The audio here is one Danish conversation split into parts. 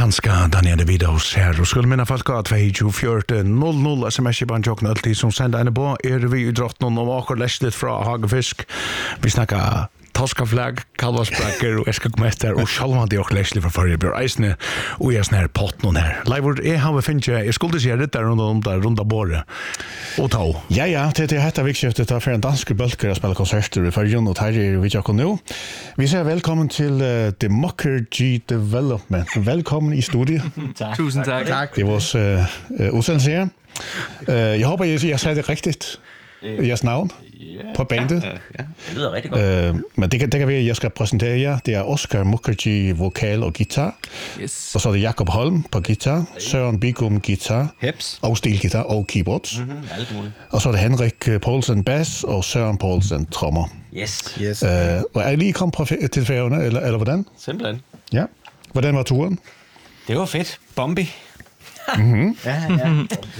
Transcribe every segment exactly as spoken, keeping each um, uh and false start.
amerikanska Daniel Vidos her. Du skulle minne folk at vi tjue fjorten null null sms i bandjokken alltid som sender en på. Er vi i drottene om akkurat lest litt fra Hagefisk. Vi snakker Toskaflag, kalvasbrakker og jeg skal komme etter og sjalvan de også lest litt fra forrige bjør eisene og jeg er sånn her pott noen her. Leivor, jeg har finnet jeg skulle si litt der rundt om der rundt av båret og ta. Ja, ja, til det heter vikskiftet av for en danske bølger å spille konserter i forrige og her er vi ikke nå. Vi sier velkommen til uh, Democracy Development. Velkommen i studiet. Tak. Tusen tak. tak. Det er vores uh, uh, udsendelse her. Uh, jeg håber, jeg, jeg sagde det rigtigt. Jeres navn yeah. på bandet. Ja, ja. Det lyder rigtig godt. Uh, men det kan, det kan være, at jeg skal præsentere jer. Det er Oscar Mukherjee, vokal og guitar. Yes. Og så er det Jakob Holm på guitar, Søren Bigum guitar, Heps. og stilguitar og keyboards. Mm-hmm. Alt muligt. Og så er det Henrik Poulsen bass og Søren Poulsen trommer. Yes. yes. Uh, og er I lige kommet f- til Færøerne, eller, eller hvordan? Simpelthen. Ja. Hvordan var turen? Det var fedt. Bombi. Mhm. Ja, ja.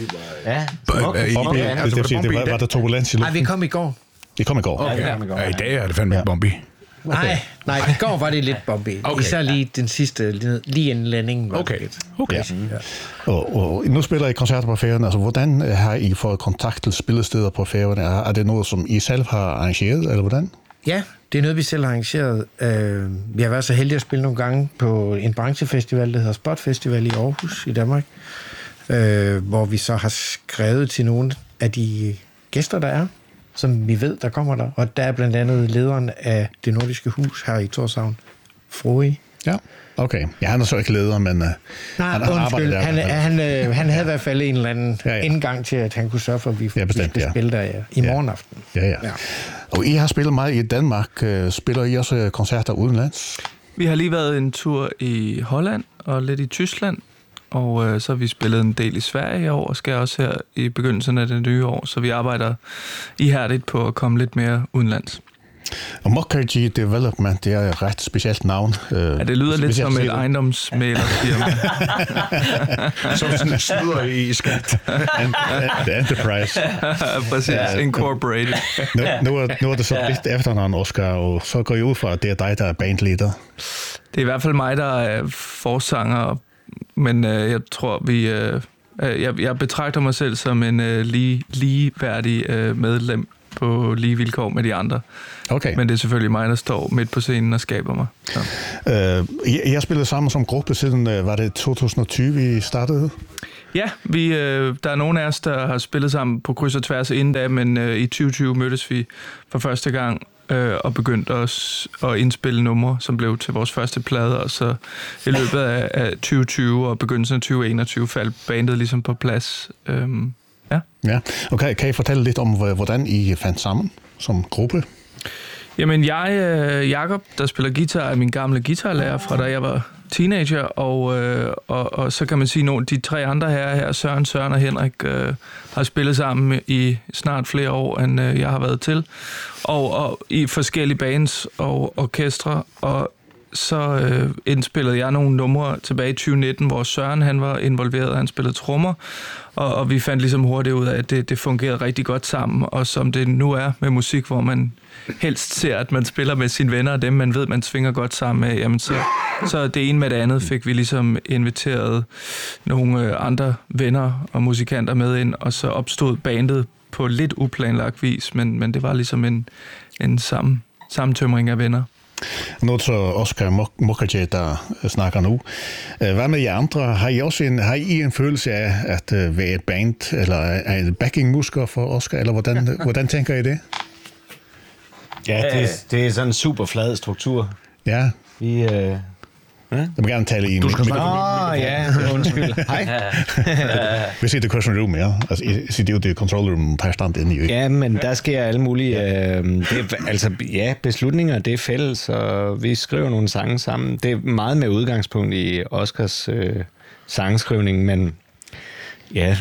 Ja. Bombi. Det vil sige, det var, var der turbulens i luften? Nej, vi kom i går. Vi kom i går. Okay. Ja, ja. I dag er det fandme bombi. Nej, nej, i går var det lidt bombi. Okay. Især lige den sidste, lige, lige inden landingen var Okay. det lidt. Okay. Ja. Og, og nu spiller I koncerter på Færøerne. Altså, hvordan har I fået kontakt til spillesteder på Færøerne? Er, er det noget, som I selv har arrangeret, eller hvordan? Ja, det er noget, vi selv har arrangeret. Uh, vi har været så heldige at spille nogle gange på en branchefestival, der hedder Spot Festival i Aarhus i Danmark, uh, hvor vi så har skrevet til nogle af de gæster, der er, som vi ved, der kommer der. Og der er blandt andet lederen af Det Nordiske Hus her i Tórshavn, Froi. Ja, okay. Ja, han er så ikke leder, men uh, Nej, han, han undskyld. der. Han, han, øh, han havde i hvert fald en eller anden ja, ja. indgang til, at han kunne sørge for, at vi, Ja, bestemt, vi skulle ja. spille der ja, i Ja. morgen aften. Ja, ja, Ja. Og I har spillet meget i Danmark. Spiller I også koncerter udenlands? Vi har lige været en tur i Holland og lidt i Tyskland, og øh, så har vi spillet en del i Sverige i år, og skal også her i begyndelsen af det nye år, så vi arbejder ihærdigt på at komme lidt mere udenlands. Og Mukherjee Development, det er et ret specielt navn. Ja, det lyder lidt som et ejendomsmælerfirma. Som sådan snyder i skat. The Enterprise. Præcis, ja, Incorporated. nu, nu, er, nu er det så vist efternavn, Oscar, og så går I ud fra, at det er dig, der er bandleder. Det er i hvert fald mig, der er forsanger, men øh, jeg tror, vi... Øh, jeg, jeg betragter mig selv som en øh, lige, ligeværdig øh, medlem på lige vilkår med de andre. Okay. Men det er selvfølgelig mig, der står midt på scenen og skaber mig. Så. Uh, jeg spillede sammen som gruppe siden, uh, var det to tusind og tyve, I startede? Ja, vi, øh, der er nogle af os, der har spillet sammen på kryds og tværs inden da, men øh, i tyve tyve mødtes vi for første gang øh, og begyndte os at indspille numre, som blev til vores første plade, og så i løbet af, af tyve tyve og begyndelsen af tyve enogtyve faldt bandet ligesom på plads. Øhm, ja. Ja, og kan, kan I fortælle lidt om, hvordan I fandt sammen som gruppe? Jamen, jeg, øh, Jakob, der spiller guitar, er min gamle guitarlærer fra da jeg var teenager, og, øh, og, og så kan man sige, at de tre andre her, her Søren, Søren og Henrik, øh, har spillet sammen i snart flere år, end øh, jeg har været til, og, og i forskellige bands og orkestre, og så øh, indspillede jeg nogle numre tilbage i tyve nitten, hvor Søren han var involveret, han spillede trommer, og, og vi fandt ligesom hurtigt ud af, at det, det fungerede rigtig godt sammen, og som det nu er med musik, hvor man helst ser, at man spiller med sine venner, og dem man ved, man svinger godt sammen med, jamen så, så det ene med det andet fik vi ligesom inviteret nogle andre venner og musikanter med ind, og så opstod bandet på lidt uplanlagt vis, men, men det var ligesom en, en sammen, sammentømring af venner. Nu er det så Oscar Mukherjee, der snakker nu. Hvad med jer andre? Har I også en, har I en følelse af at være et band, eller er I backingmusikere for Oscar, eller hvordan, hvordan tænker I det? Ja, det, det er sådan en super flad struktur. Ja. Vi... Øh Jeg må gerne tale i... Du skal snakke Åh, oh, ja, undskyld. Hej. Vi sitter i question room, ja. Altså, I sitter jo i control room per stand inde i. Ja, men der sker alle mulige... Øh, det er, altså, ja, beslutninger, det er fælles, og vi skriver nogle sange sammen. Det er meget med udgangspunkt i Oscars øh, sangskrivning, men ja...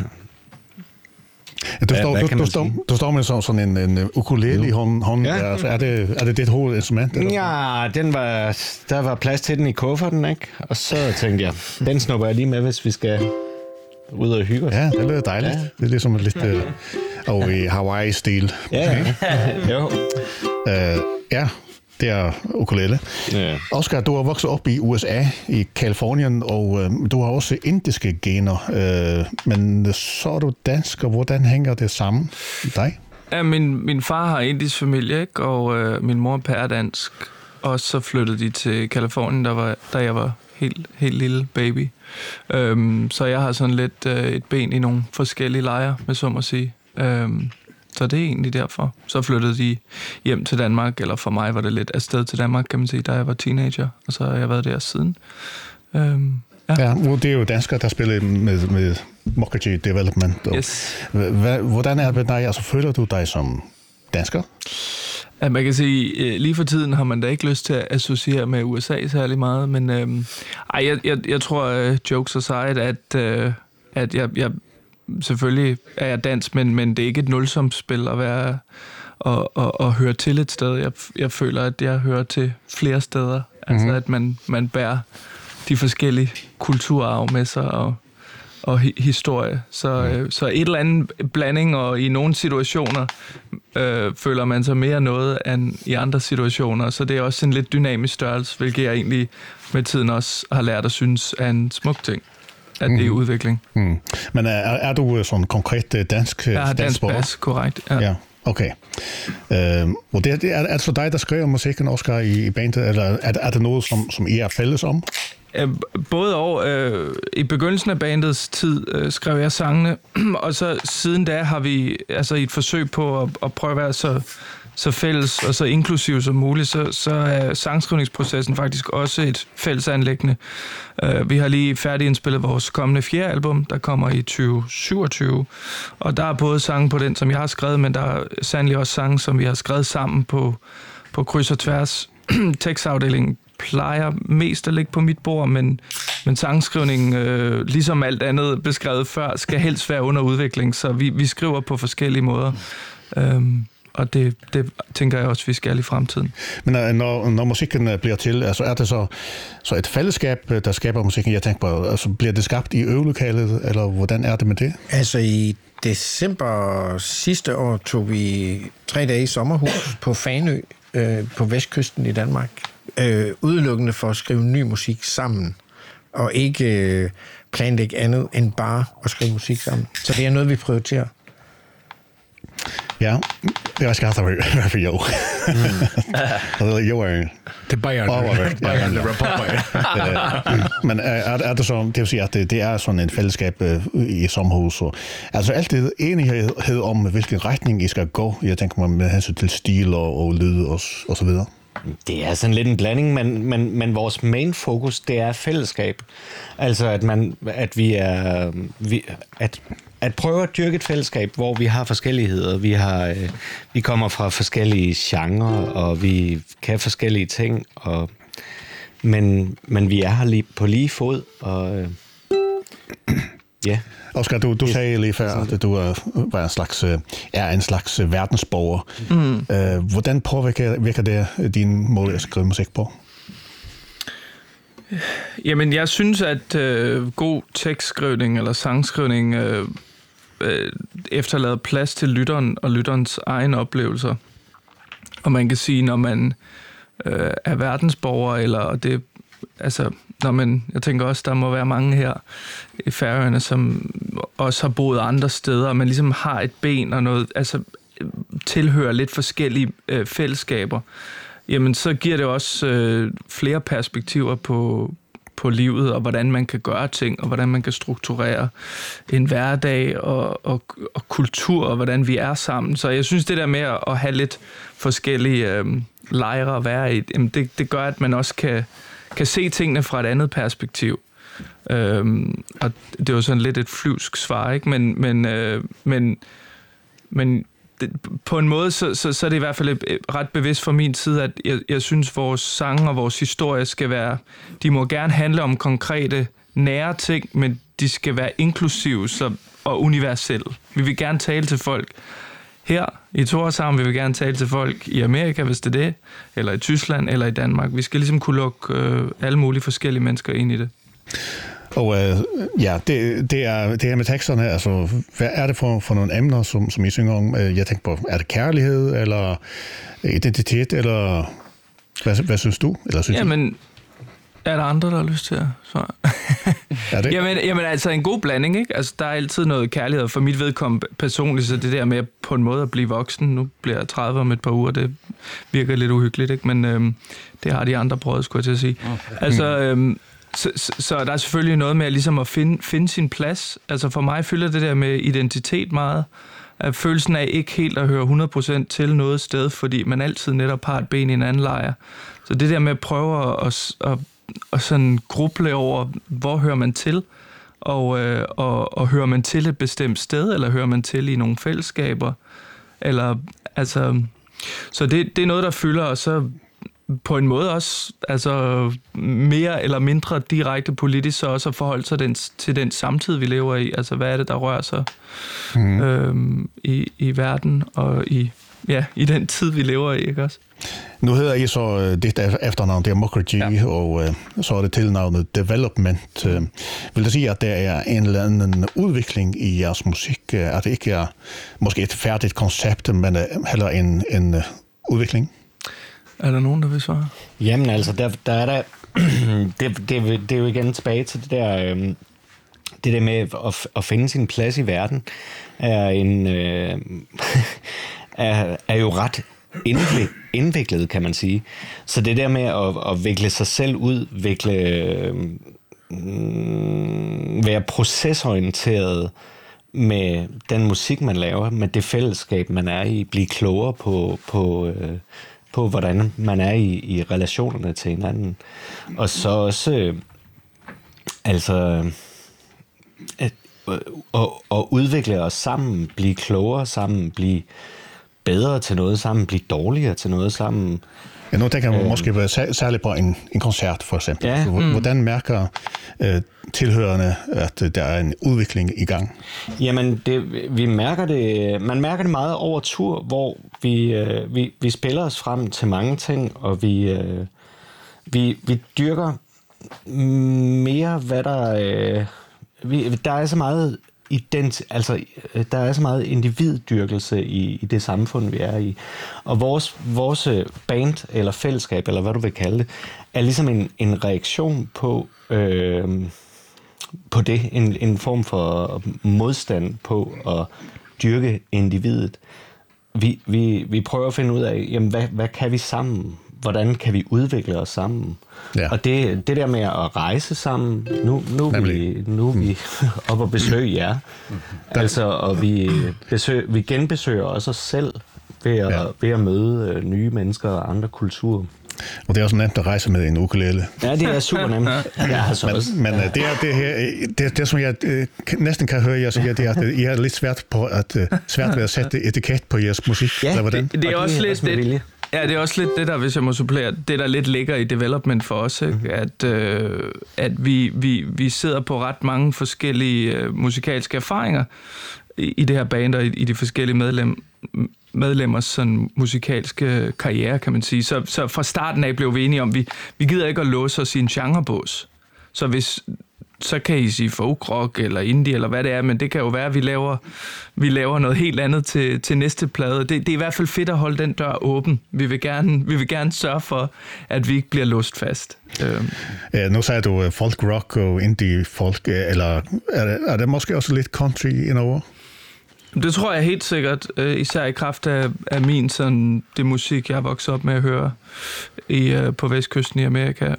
Du står, du, du, står, du står med sådan, sådan en, en ukulele i hånden. hånden ja. Altså, er, det, er det dit hovedinstrument? Eller? Ja, den var, der var plads til den i kufferten, ikke? Og så tænkte jeg, den snupper jeg lige med, hvis vi skal ud og hygge os. Ja, det lyder dejligt. Ja. Det er ligesom lidt uh, og i Hawaii-stil. Ja, ja. Jo. Uh, ja. det er ukulele. Ja. Oscar, du har vokset op i U S A, i Kalifornien, og øh, du har også indiske gener, øh, men så er du dansk, og hvordan hænger det sammen i dig? Ja, min, min far har indisk familie, ikke? Og øh, min mor er pæredansk, og så flyttede de til Kalifornien, der var, da jeg var helt, helt lille baby. Øhm, så jeg har sådan lidt øh, et ben i nogle forskellige lejre, med så må sige. Øhm, så det er egentlig derfor. Så flyttede de hjem til Danmark, eller for mig var det lidt afsted til Danmark, kan man sige, da jeg var teenager, og så har jeg været der siden. Øhm, ja. Ja, det er jo danskere, der spiller med, med Mokkaji Development. Og Yes. hvordan er det med dig? Altså, føler du dig som dansker? Ja, man kan sige, lige for tiden har man da ikke lyst til at associere med U S A særlig meget, men øhm, ej, jeg, jeg, jeg tror, uh, jokes aside, at, uh, at jeg, jeg selvfølgelig er jeg dansk, men, men det er ikke et nulsumsspil at være og, og, og høre til et sted. Jeg, jeg føler, at jeg hører til flere steder. Altså, mm-hmm. at man, man bærer de forskellige kulturarv med sig og, og hi- historie. Så, øh, så et eller andet blanding, og i nogle situationer øh, føler man sig mere noget end i andre situationer. Så det er også en lidt dynamisk størrelse, hvilket jeg egentlig med tiden også har lært at synes er en smuk ting. At det er udvikling. Mm. Men er, er du sådan konkret dansk? Jeg har dansk pas, korrekt. Ja. Ja, okay. Øh, og det, er, er det så dig, der skriver musikken, Oscar, i, i bandet, eller er, er det noget, som, som I er fælles om? Både og. Øh, I begyndelsen af bandets tid øh, skrev jeg sangene, og så siden da har vi altså i et forsøg på at, at prøve at være så, så fælles og så inklusiv som muligt, så, så er sangskrivningsprocessen faktisk også et fælles anliggende. Uh, vi har lige færdigindspillet vores kommende fjerde album, der kommer i tyve syvogtyve, og der er både sange på den, som jeg har skrevet, men der er sandelig også sange, som vi har skrevet sammen på, på kryds og tværs. Tekstafdelingen plejer mest at ligge på mit bord, men, men sangskrivningen, øh, ligesom alt andet beskrevet før, skal helst være under udvikling, så vi, vi skriver på forskellige måder. Um, Og det, det tænker jeg også, vi skal i fremtiden. Men når, når musikken bliver til, altså er det så, så et fællesskab, der skaber musikken? Jeg tænker på, altså bliver det skabt i øvelokalet, eller hvordan er det med det? Altså i december sidste år tog vi tre dage i sommerhus på Fanø øh, på vestkysten i Danmark. Øh, udelukkende for at skrive ny musik sammen, og ikke øh, planlægge andet end bare at skrive musik sammen. Så det er noget, vi prioriterer. Ja, jeg skal have det for jo. Jo er Det er Bayern. Bayern, det var Bayern. Men er, er det så, det vil sige, at det, det er sådan en fællesskab i sommerhus, og altså altid enighed om, hvilken retning I skal gå. Jeg tænker mig med hensyn til stil og, og lyd og, og så videre. Det er sådan lidt en blanding, men, men, men vores main fokus, det er fællesskab. Altså, at, man, at vi er... Vi, at, at prøve at dyrke et fællesskab, hvor vi har forskelligheder. Vi, har, øh, vi kommer fra forskellige genrer, og vi kan forskellige ting, og, men, men vi er her lige på lige fod, og øh, ja. Oscar, du, du sagde lige før, at du er, var en slags, er en slags verdensborger. Mm. Øh, hvordan påvirker virker det din måde at skrive musik på? Jamen, jeg synes, at øh, god tekstskrivning eller sangskrivning øh, øh, efterlader plads til lytteren og lytterens egne oplevelser. Og man kan sige, når man øh, er verdensborger, eller det, altså, når man, jeg tænker også, der må være mange her i Færøerne, som også har boet andre steder, og man ligesom har et ben og noget, altså tilhører lidt forskellige øh, fællesskaber. Jamen, så giver det også øh, flere perspektiver på, på livet, og hvordan man kan gøre ting, og hvordan man kan strukturere en hverdag, og, og, og kultur, og hvordan vi er sammen. Så jeg synes, det der med at have lidt forskellige øh, lejre at være i, jamen, det, det gør, at man også kan, kan se tingene fra et andet perspektiv. Øhm, og det er jo sådan lidt et flyvsk svar, ikke? Men, men, øh, men, men det, på en måde, så, så, så er det i hvert fald et, et ret bevidst fra min side, at jeg, jeg synes, vores sange og vores historie skal være, de må gerne handle om konkrete, nære ting, men de skal være inklusive så, og universelle. Vi vil gerne tale til folk her i Tórshavn, vi vil gerne tale til folk i Amerika, hvis det er det, eller i Tyskland, eller i Danmark. Vi skal ligesom kunne lukke øh, alle mulige forskellige mennesker ind i det. Og øh, ja, det, det, er, det her med teksterne, altså, hvad er det for, for nogle emner, som, som I synger om? Jeg tænker på, er det kærlighed, eller identitet, eller Hvad, hvad synes du? Eller synes Jamen, er der andre, der har lyst til at svare? Er det? Jamen, jamen, altså en god blanding, ikke? Altså, der er altid noget kærlighed for mit vedkommende personligt, så det der med på en måde at blive voksen, nu bliver jeg tredive om et par uger, det virker lidt uhyggeligt, ikke? Men øhm, det har de andre prøvet, skulle jeg til at sige. Okay. Altså, øhm, så, så, så der er selvfølgelig noget med ligesom at finde, finde sin plads. Altså for mig fylder det der med identitet meget. At følelsen af ikke helt at høre hundrede procent til noget sted, fordi man altid netop har et ben i en anden lejr. Så det der med at prøve at, at, at, at sådan gruble over, hvor hører man til, og, øh, og, og hører man til et bestemt sted, eller hører man til i nogle fællesskaber, eller altså, så det, det er noget, der fylder, og så på en måde også, altså mere eller mindre direkte politisk, så også at forholde sig den, til den samtid, vi lever i. Altså, hvad er det, der rører sig mm. øhm, i, i verden, og i, ja, i den tid, vi lever i, ikke også? Nu hedder I så dit efternavn Democracy, ja. Og uh, så er det tilnavnet Development. Uh, vil det sige, at der er en eller anden udvikling i jeres musik? At det ikke er måske et færdigt koncept, men uh, heller en, en uh, udvikling? Er der nogen, der vil svare? Jamen altså, der, der er der... det, det, det er jo igen tilbage til det der... Øhm, det der med at, at finde sin plads i verden, er, en, øh, er, er jo ret indviklet, indviklet, kan man sige. Så det der med at, at vikle sig selv ud, vikle, øh, være procesorienteret med den musik, man laver, med det fællesskab, man er i, blive klogere på... på øh, på, hvordan man er i, i relationerne til hinanden. Og så også, øh, altså, at, øh, at, at udvikle os sammen, blive klogere sammen, blive bedre til noget sammen, blive dårligere til noget sammen. Ja, nu tænker jeg øh, måske være særligt på en, en koncert, for eksempel. Ja, mm. Hvordan mærker øh, tilhørende, at der er en udvikling i gang? Jamen, det, vi mærker det, man mærker det meget over tur, hvor vi, øh, vi, vi spiller os frem til mange ting, og vi, øh, vi, vi dyrker mere, hvad der... Øh, vi, der er så meget... Ident, altså, der er så meget individdyrkelse i, i det samfund, vi er i. Og vores, vores band, eller fællesskab, eller hvad du vil kalde det, er ligesom en, en reaktion på, øh, på det. En, en form for modstand på at dyrke individet. Vi, vi, vi prøver at finde ud af, jamen, hvad, hvad kan vi sammen? Hvordan kan vi udvikle os sammen? Ja. Og det, det der med at rejse sammen, nu, nu, vi, nu er vi op og besøge jer. Altså, og vi, besøg, vi genbesøger også os selv ved at, ja. ved at møde nye mennesker og andre kulturer. Og det er også nemt at rejse med en ukulele. Ja, det er super nemt. Ja, altså men også. men det er det her, det, det som jeg næsten kan høre, jeg siger, det er, at I er lidt svært, på at, svært ved at sætte etiket på jeres musik. Ja, eller det, det er også lidt det. Ja, det er også lidt det der, hvis jeg må supplere, det der lidt ligger i development for os, ikke? At, øh, at vi, vi, vi sidder på ret mange forskellige øh, musikalske erfaringer i, i det her band og i, i de forskellige medlem, medlemmers sådan, musikalske karriere, kan man sige. Så, så fra starten af blev vi enige om, vi, vi gider ikke at låse os i en genrebås. Så hvis... så kan I sige folkrock eller indie eller hvad det er, men det kan jo være, at vi laver, vi laver noget helt andet til, til næste plade. Det, det er i hvert fald fedt at holde den dør åben. Vi vil gerne, vi vil gerne sørge for, at vi ikke bliver låst fast. Ja, nu sagde du folk rock og indie folk, eller er det, er det måske også lidt country indover? Det tror jeg helt sikkert, især i kraft af, af min sådan, det musik, jeg har vokset op med at høre i, på vestkysten i Amerika.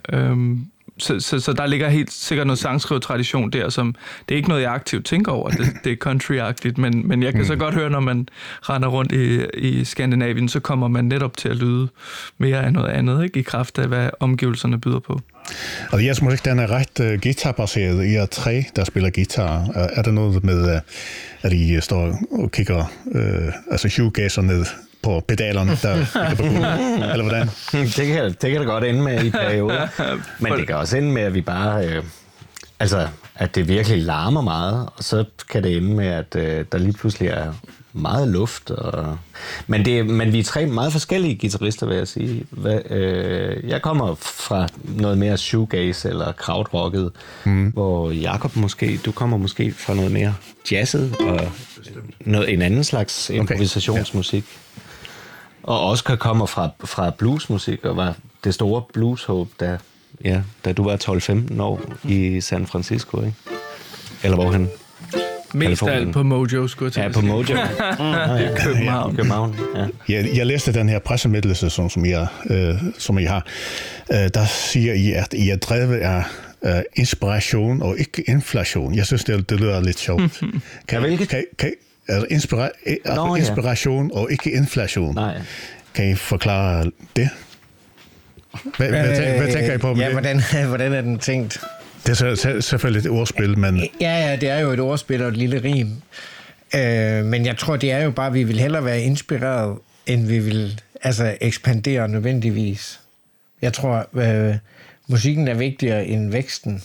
Så, så, så der ligger helt sikkert noget sangskrivetradition der, som det er ikke noget, jeg aktivt tænker over. Det, det er country-agtigt, men, men jeg kan mm. så godt høre, når man render rundt i, i Skandinavien, så kommer man netop til at lyde mere af noget andet, ikke? I kraft af, hvad omgivelserne byder på. Og jeres musik, den er ret uh, guitarbaseret. I er tre, der spiller guitar. Er der noget med, uh, at I står og kigger, uh, altså shoegazer ned på pedalerne, der ligger på gulvet, eller hvordan? Det kan, det kan da godt ende med i perioder. Men det kan også ende med, at vi bare... Øh, altså, at det virkelig larmer meget, og så kan det ende med, at øh, der lige pludselig er meget luft. Og... Men, det, men vi er tre meget forskellige guitarister, vil jeg sige. Hva, øh, jeg kommer fra noget mere shoegaze eller krautrocket, mm. hvor Jakob måske, du kommer måske fra noget mere jazzet og noget, en anden slags improvisationsmusik. Okay. Ja. Og Oscar kommer fra, fra bluesmusik, og var det store blueshåb, da, ja, da du var tolv femten år i San Francisco, ikke? Eller hvorhen? Mest af alt på Mojo, skulle jeg Ja, på Mojo. I København. København, ja. Jeg, jeg læste den her pressemeddelelse, som, som, I, øh, som I har. Øh, der siger I, at I er drevet af øh, inspiration og ikke inflation. Jeg synes, det, det lyder lidt sjovt. Kan, hvilket? Kan, kan, altså inspira- altså Nå, ja. inspiration og ikke inflation. Nej. Kan I forklare det? Hvad, hvad, hvad, hvad tænker I på med ja, det? hvordan, hvordan er den tænkt? Det er så, så, selvfølgelig et ordspil, men... Ja, ja, det er jo et ordspil og et lille rim. Øh, men jeg tror, det er jo bare, at vi vil hellere være inspireret, end vi vil altså, ekspandere nødvendigvis. Jeg tror, øh, musikken er vigtigere end væksten.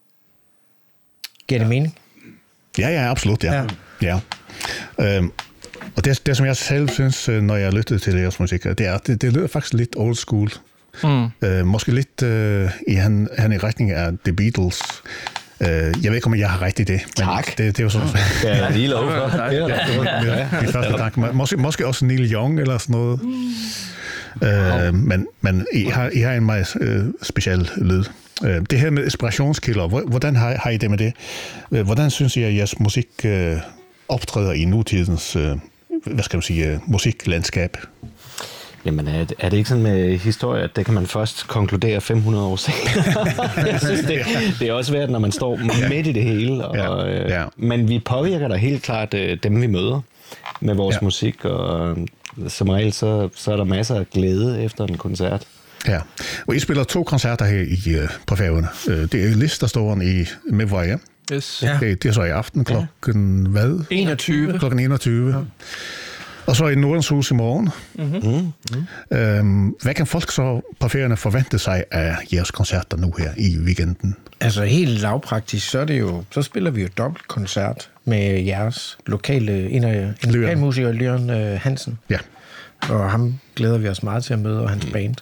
Giver det mening? Ja, ja, absolut, ja. ja. ja. Øhm, og det, det, som jeg selv synes, når jeg lyttede til jeres musik, det er, det, det lyder faktisk lidt old school. Mm. Øh, måske lidt øh, i han, han i retning af The Beatles. Øh, jeg ved ikke, om jeg har ret i det. Men Tak. Det, det er jo sådan... Ja, lige lov for. ja, min første tanke. Måske, måske også Neil Young eller sådan noget. Mm. Øh, men men I, har, I har en meget øh, speciel lyd. Øh, det her med inspirationskilder, hvordan har, har I det med det? Hvordan synes I, at jeres musik øh, optræder i nutidens øh, hvad skal man sige, musiklandskab? Jamen, er det, er det ikke sådan med historie, at det kan man først konkludere fem hundrede år senere? Jeg synes, det, det er også svært, når man står midt i det hele. Og, ja. Ja. Men vi påvirker da helt klart dem, vi møder med vores ja. musik, og som regel, så, så er der masser af glæde efter en koncert. Ja, og I spiller to koncerter her i, på Færøerne. Det er Listerstoren i Midtvej, Yes. ja. det, det er så i aften klokken ja. hvad? enogtyve. Klokken enogtyve. Ja. Og så i Nordens Hus i morgen. Mm-hmm. Mm. Øhm, hvad kan folk så på Færøerne forvente sig af jeres koncerter nu her i weekenden? Altså helt lavpraktisk, så er det jo, så spiller vi jo dobbeltkoncert med jeres lokale, en af en lokal musiker, Lyren øh, Hansen. Ja. Og ham glæder vi os meget til at møde, og hans band.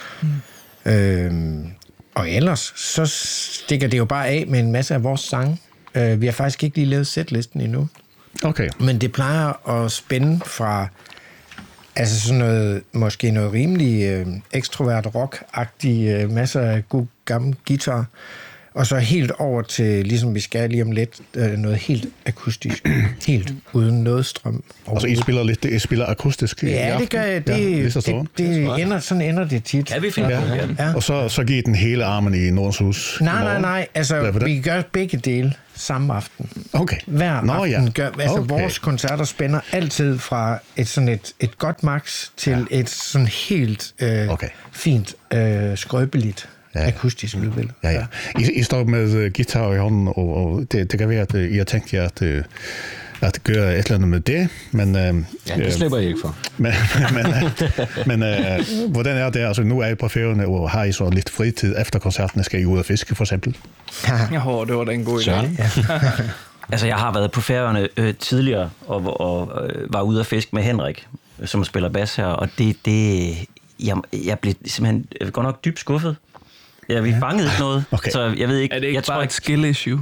Mm. Øhm, og ellers, så stikker det jo bare af med en masse af vores sange. Øh, vi har faktisk ikke lige lavet setlisten endnu. Okay. Men det plejer at spænde fra altså sådan noget, måske noget rimelig øh, ekstrovert rock-agtig, øh, masser af god gammel guitar, og så helt over til, ligesom vi skal lige om lidt, øh, noget helt akustisk, helt uden noget strøm. Altså, I spiller lidt, I spiller akustisk i Ja, aften? det gør jeg. Det, ja, det, det, det ender, sådan ender det tit. Kan vi finde ja. ja. ja. Og så, så giver den hele armen i Nordens Hus? Nej, nej, nej. Altså, vi gør begge dele samme aften. Okay. Hver Nå, aften ja. gør, altså okay. vores koncerter spænder altid fra et sådan et, et godt max til ja. et sådan helt øh, okay. fint, øh, skrøbeligt ja. akustisk lydbillede. Ja, ja. I, I står med uh, guitar i hånden, og, og det, det kan være, at uh, I har tænkt jer at, uh, at gøre et eller andet med det, men... Uh, ja, det slipper I ikke for. Men, men, uh, men uh, hvordan er det? Altså, nu er I på Færøerne, og har I så lidt fritid efter koncerterne? Skal I ud og fiske, for eksempel? Jeg håber, det var da en god idé. Ja. Altså, jeg har været på Færøerne øh, tidligere, og, og øh, var ude at fiske med Henrik, som spiller bas her, og det... det jeg, jeg blev simpelthen jeg godt nok dybt skuffet. Ja, vi fangede ikke noget, okay. så jeg ved ikke... Er det ikke jeg bare tror, et skill issue?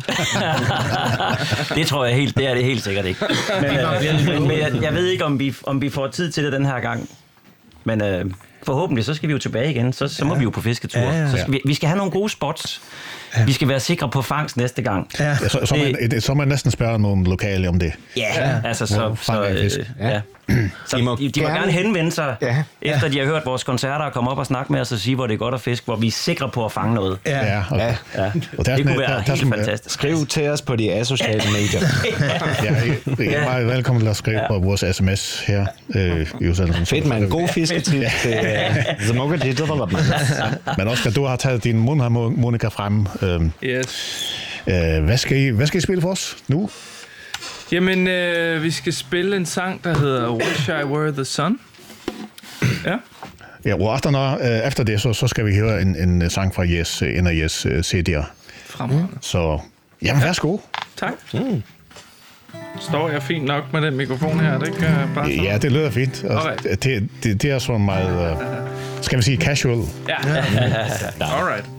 det tror jeg helt, det er det helt sikkert ikke. Men, øh, men jeg, jeg ved ikke, om vi, om vi får tid til det den her gang. Men øh, forhåbentlig, så skal vi jo tilbage igen. Så, så må ja. vi jo på fisketur. Ja, ja. Så skal vi, vi skal have nogle gode spots. Ja. Vi skal være sikre på fangst næste gang. Ja. Ja, så, så, man, det, så man næsten spørge nogle lokale om det. Ja, ja. altså så... så øh, ja. Så de må, de, de må gerne, gerne henvende sig, ja. efter de har hørt vores koncerter, og komme op og snakke med os og sige, hvor det er godt at fiske, hvor vi er sikre på at fange noget. Ja, okay. ja. ja. Og det kunne være der, helt der, fantastisk. Skriv til os på de asociale medier. ja, I, I er meget velkommen til at skrive ja. på vores sms her. Øh, Fedt, man. God fisketid til The Mocha Development. Men Oscar, du har taget din mundharmonika frem. Yes. Øh, hvad, skal I, hvad skal I spille for os nu? Jamen, øh, vi skal spille en sang, der hedder Wish I Were the Sun. Ja. Ja, og efter, øh, efter det, så, så skal vi høre en, en sang fra yes, en af yes C D'er. Fremragende. Så, jamen, værsgo. Tak. Mm. Står jeg fint nok med den mikrofon her? Det kan bare sådan. Ja, det lyder fint. Det, det, det er sådan meget, uh, skal vi sige, casual. Ja. Alright.